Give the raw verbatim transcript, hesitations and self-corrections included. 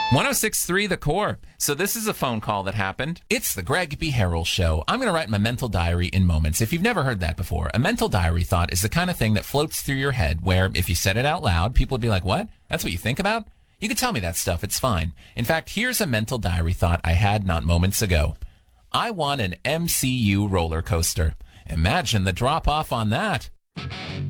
one oh six point three The Core. So this is a phone call that happened. It's the Greg B. Harrell Show. I'm going to write my mental diary in moments. If you've never heard that before, a mental diary thought is the kind of thing that floats through your head where if you said it out loud, people would be like, what? That's what you think about? You can tell me that stuff. It's fine. In fact, here's a mental diary thought I had not moments ago. I want an M C U roller coaster. Imagine the drop-off on that.